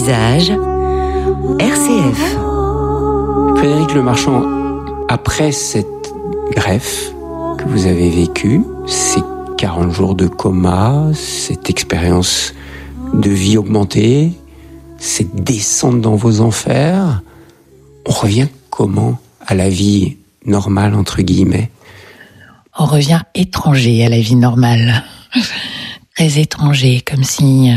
paysage, RCF. Frédéric Lemarchand, après cette greffe que vous avez vécue, ces 40 jours de coma, cette expérience de vie augmentée, cette descente dans vos enfers, on revient comment à la vie normale, entre guillemets? On revient étranger à la vie normale. Très étranger, comme si...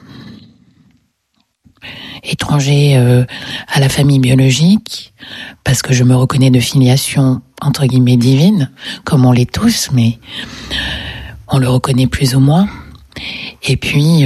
étranger à la famille biologique, parce que je me reconnais de filiation, entre guillemets, divine, comme on l'est tous, mais on le reconnaît plus ou moins. Et puis...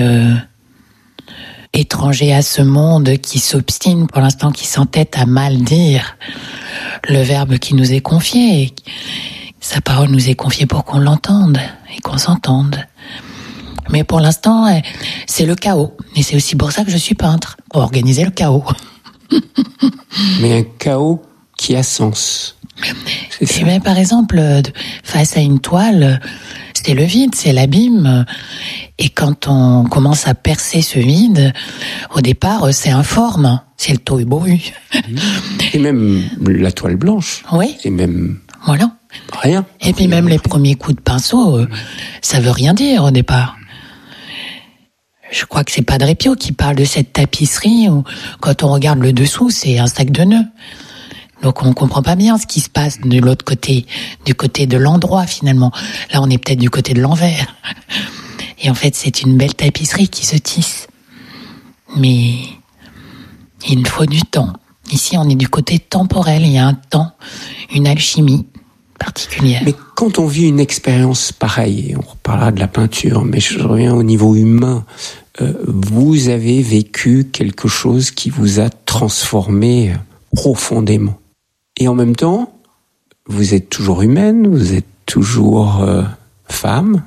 étranger à ce monde qui s'obstine, pour l'instant qui s'entête à mal dire le verbe qui nous est confié. Et sa parole nous est confiée pour qu'on l'entende et qu'on s'entende. Mais pour l'instant, c'est le chaos. Et c'est aussi pour ça que je suis peintre, pour organiser le chaos. Mais un chaos qui a sens. Et bien, par exemple, face à une toile, c'est le vide, c'est l'abîme. Et quand on commence à percer ce vide, au départ, c'est informe, c'est le tohu-bohu. Et même la toile blanche. Oui. C'est même... Voilà. Rien. Et puis même les premiers coups de pinceau, ça veut rien dire au départ. Je crois que c'est Padre Pio qui parle de cette tapisserie où, quand on regarde le dessous, c'est un sac de nœuds. Donc on comprend pas bien ce qui se passe de l'autre côté, du côté de l'endroit finalement. Là, on est peut-être du côté de l'envers. Et en fait, c'est une belle tapisserie qui se tisse. Mais il nous faut du temps. Ici, on est du côté temporel. Il y a un temps, une alchimie particulière. Mais quand on vit une expérience pareille, et on reparlera de la peinture, mais je reviens au niveau humain, vous avez vécu quelque chose qui vous a transformé profondément. Et en même temps, vous êtes toujours humaine, vous êtes toujours femme,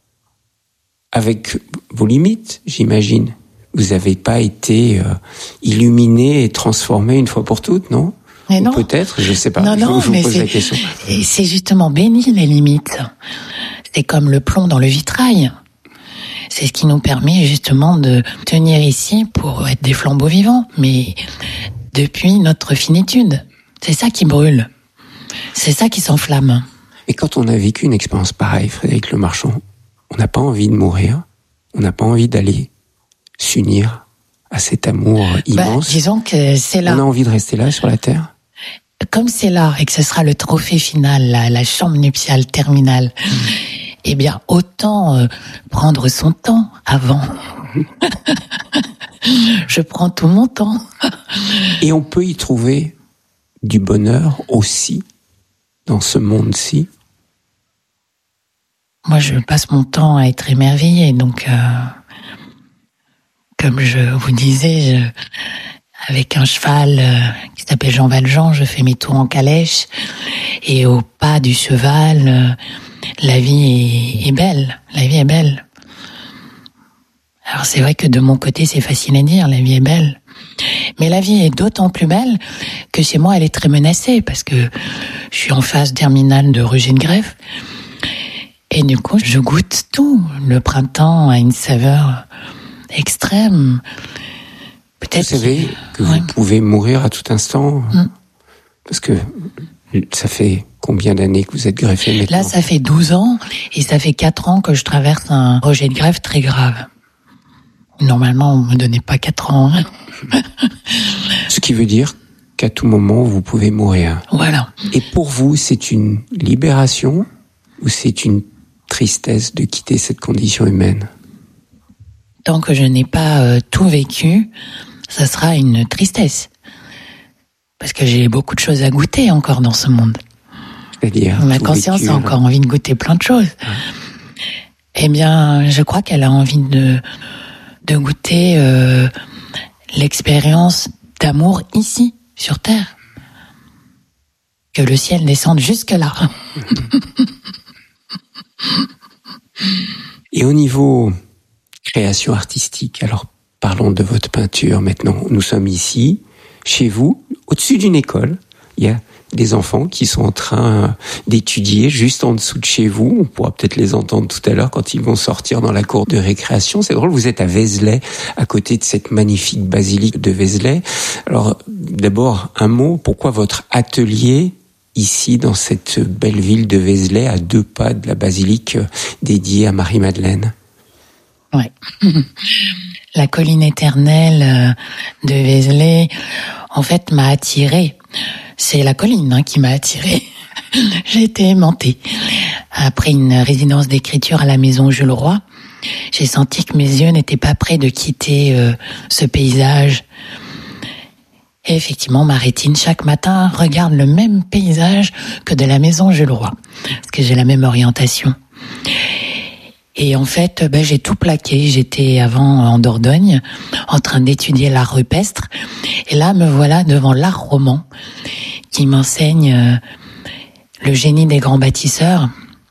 avec vos limites, j'imagine. Vous n'avez pas été illuminée et transformée une fois pour toutes, non? Mais non. Peut-être, je ne sais pas. Non, je vous pose la question. C'est justement béni, les limites. C'est comme le plomb dans le vitrail. C'est ce qui nous permet justement de tenir ici pour être des flambeaux vivants. Mais depuis notre finitude, c'est ça qui brûle. C'est ça qui s'enflamme. Et quand on a vécu une expérience pareille, Frédéric Lemarchand, on n'a pas envie de mourir, on n'a pas envie d'aller s'unir à cet amour immense. Disons que c'est là. On a envie de rester là, sur la Terre. Comme c'est là, et que ce sera le trophée final, la chambre nuptiale terminale, eh bien, autant prendre son temps avant. Je prends tout mon temps. Et on peut y trouver du bonheur aussi, dans ce monde-ci. Moi, je passe mon temps à être émerveillée, donc, comme je vous disais, avec un cheval qui s'appelle Jean Valjean, je fais mes tours en calèche, et au pas du cheval, la vie est belle, la vie est belle. Alors c'est vrai que de mon côté, c'est facile à dire, la vie est belle. Mais la vie est d'autant plus belle que chez moi, elle est très menacée, parce que je suis en phase terminale de rejet de greffe. Et du coup, je goûte tout. Le printemps a une saveur extrême. Peut-être vous savez que vous pouvez mourir à tout instant, parce que ça fait combien d'années que vous êtes greffé maintenant? Là, ça fait 12 ans, et ça fait 4 ans que je traverse un rejet de greffe très grave. Normalement, on ne me donnait pas 4 ans. Ce qui veut dire qu'à tout moment, vous pouvez mourir. Voilà. Et pour vous, c'est une libération ou c'est une tristesse de quitter cette condition humaine? Tant que je n'ai pas tout vécu, ça sera une tristesse. Parce que j'ai beaucoup de choses à goûter encore dans ce monde. C'est-à-dire ma conscience a encore envie de goûter plein de choses. Eh bien, je crois qu'elle a envie de goûter l'expérience d'amour ici, sur Terre. Que le ciel descende jusque-là. Et au niveau création artistique, alors parlons de votre peinture maintenant. Nous sommes ici, chez vous, au-dessus d'une école. Il y a des enfants qui sont en train d'étudier juste en dessous de chez vous. On pourra peut-être les entendre tout à l'heure quand ils vont sortir dans la cour de récréation. C'est drôle, vous êtes à Vézelay, à côté de cette magnifique basilique de Vézelay. Alors, d'abord, un mot, pourquoi votre atelier ici, dans cette belle ville de Vézelay, à 2 pas de la basilique dédiée à Marie-Madeleine? Ouais. La colline éternelle de Vézelay, en fait, m'a attirée. C'est la colline qui m'a attirée. J'ai été aimantée. Après une résidence d'écriture à la maison Jules Roy, j'ai senti que mes yeux n'étaient pas prêts de quitter ce paysage. Et effectivement, ma rétine, chaque matin, regarde le même paysage que de la maison Jules Roy, parce que j'ai la même orientation. Et en fait, j'ai tout plaqué. J'étais avant en Dordogne, en train d'étudier l'art rupestre. Et là, me voilà devant l'art roman, qui m'enseigne le génie des grands bâtisseurs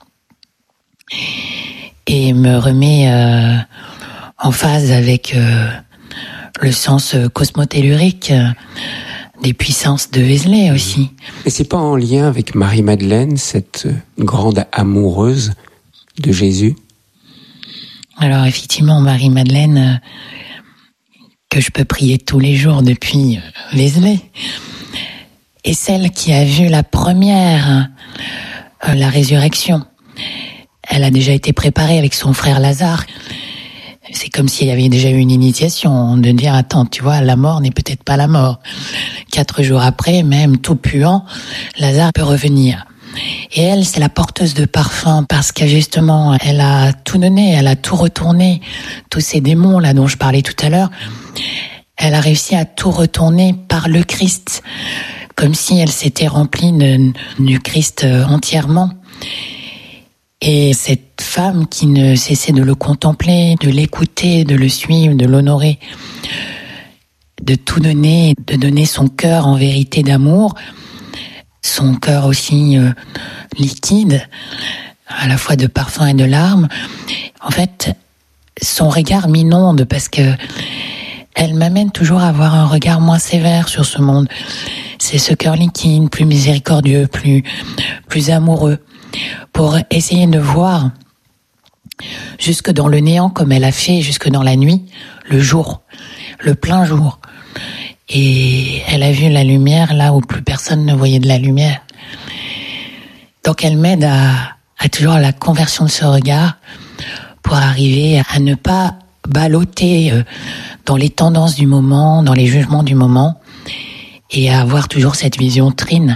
et me remet en phase avec le sens cosmotellurique des puissances de Vézelay aussi. Mais c'est pas en lien avec Marie-Madeleine, cette grande amoureuse de Jésus? Alors effectivement, Marie-Madeleine, que je peux prier tous les jours depuis Vézelay, est celle qui a vu la première, la résurrection. Elle a déjà été préparée avec son frère Lazare. C'est comme s'il y avait déjà eu une initiation, de dire, attends, tu vois, la mort n'est peut-être pas la mort. 4 jours après, même tout puant, Lazare peut revenir. Et elle, c'est la porteuse de parfum, parce que justement, elle a tout donné, elle a tout retourné. Tous ces démons là dont je parlais tout à l'heure, elle a réussi à tout retourner par le Christ, comme si elle s'était remplie du Christ entièrement. Et cette femme qui ne cessait de le contempler, de l'écouter, de le suivre, de l'honorer, de tout donner, de donner son cœur en vérité d'amour, son cœur aussi liquide, à la fois de parfum et de larmes. En fait, son regard m'inonde parce que elle m'amène toujours à avoir un regard moins sévère sur ce monde. C'est ce cœur liquide, plus miséricordieux, plus amoureux, pour essayer de voir jusque dans le néant, comme elle a fait jusque dans la nuit, le jour, le plein jour. Et elle a vu la lumière là où plus personne ne voyait de la lumière. Donc elle m'aide à toujours la conversion de ce regard pour arriver à ne pas balloter dans les tendances du moment, dans les jugements du moment, et à avoir toujours cette vision trine.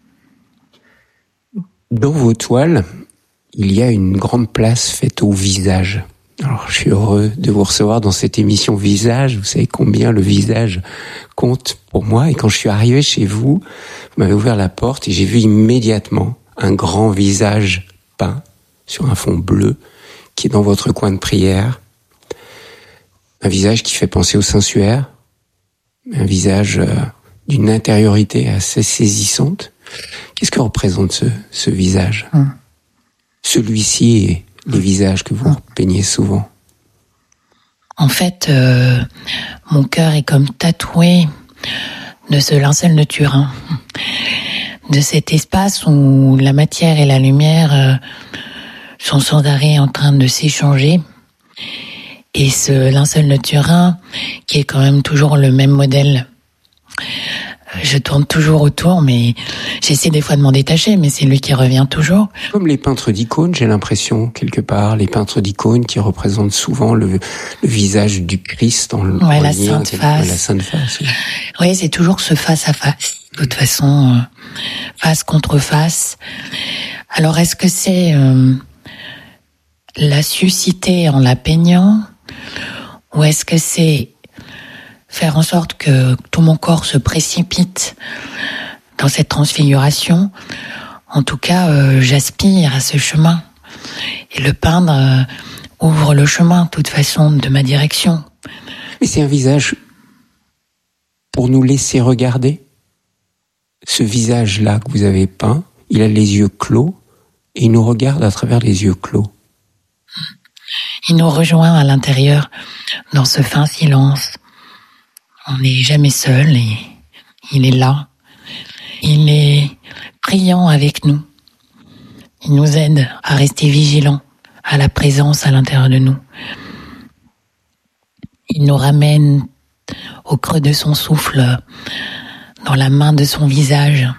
Dans vos toiles, il y a une grande place faite au visage. Alors, je suis heureux de vous recevoir dans cette émission Visage. Vous savez combien le visage compte pour moi. Et quand je suis arrivé chez vous, vous m'avez ouvert la porte et j'ai vu immédiatement un grand visage peint sur un fond bleu qui est dans votre coin de prière. Un visage qui fait penser au sensuaire. Un visage d'une intériorité assez saisissante. Qu'est-ce que représente ce visage ? Celui-ci et les visages que vous peignez souvent. En fait, mon cœur est comme tatoué de ce linceul de Turin, de cet espace où la matière et la lumière sont sans arrêt en train de s'échanger. Et ce linceul de Turin, qui est quand même toujours le même modèle. Je tourne toujours autour, mais j'essaie des fois de m'en détacher, mais c'est lui qui revient toujours. Comme les peintres d'icônes, j'ai l'impression, quelque part, les peintres d'icônes qui représentent souvent le visage du Christ en la lien Sainte Face. La Sainte Face. Oui, c'est toujours ce face à face. De toute façon, face contre face. Alors, est-ce que c'est la susciter en la peignant, ou est-ce que c'est faire en sorte que tout mon corps se précipite dans cette transfiguration? En tout cas, j'aspire à ce chemin. Et le peindre ouvre le chemin, de toute façon, de ma direction. Mais c'est un visage pour nous laisser regarder. Ce visage-là que vous avez peint, il a les yeux clos et il nous regarde à travers les yeux clos. Il nous rejoint à l'intérieur dans ce fin silence. On n'est jamais seul et il est là. il est priant avec nous. Il nous aide à rester vigilants à la présence à l'intérieur de nous. Il nous ramène au creux de son souffle, dans la main de son visage.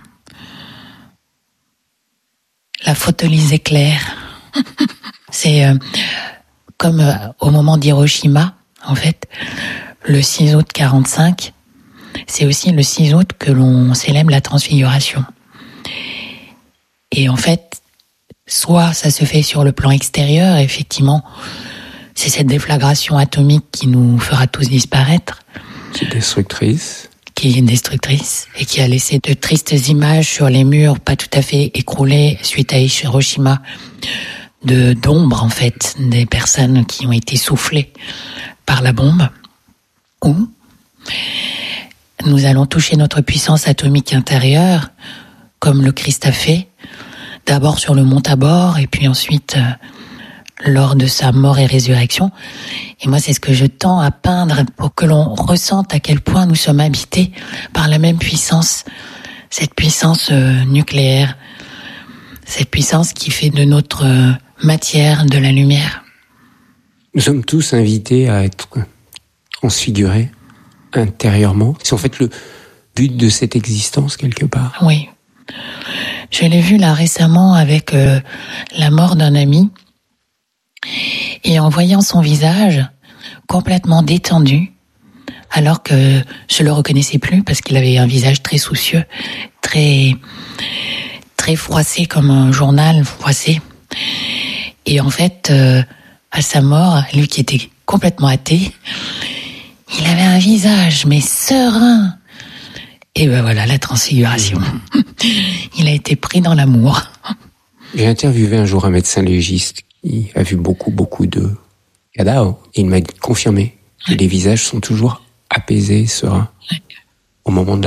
La photolise éclaire. C'est comme au moment d'Hiroshima, en fait, le 6 août 45, c'est aussi le 6 août que l'on célèbre la transfiguration. Et en fait, soit ça se fait sur le plan extérieur, effectivement, c'est cette déflagration atomique qui nous fera tous disparaître. Qui est destructrice. Qui est destructrice et qui a laissé de tristes images sur les murs, pas tout à fait écroulés suite à Hiroshima, d'ombre en fait, des personnes qui ont été soufflées par la bombe. Ou nous allons toucher notre puissance atomique intérieure, comme le Christ a fait, d'abord sur le mont Tabor et puis ensuite lors de sa mort et résurrection. Et moi, c'est ce que je tends à peindre pour que l'on ressente à quel point nous sommes habités par la même puissance, cette puissance nucléaire, cette puissance qui fait de notre matière de la lumière. Nous sommes tous invités à être transfigurés intérieurement. C'est en fait le but de cette existence quelque part. Oui. Je l'ai vu là récemment avec la mort d'un ami. Et en voyant son visage complètement détendu, alors que je le reconnaissais plus parce qu'il avait un visage très soucieux, très froissé comme un journal froissé. Et en fait, à sa mort, lui qui était complètement athée, il avait un visage mais serein. Et ben voilà, la transfiguration. Il a été pris dans l'amour. J'ai interviewé un jour un médecin légiste qui a vu beaucoup de cadavres. Et il m'a confirmé que les visages sont toujours apaisés, sereins, au moment de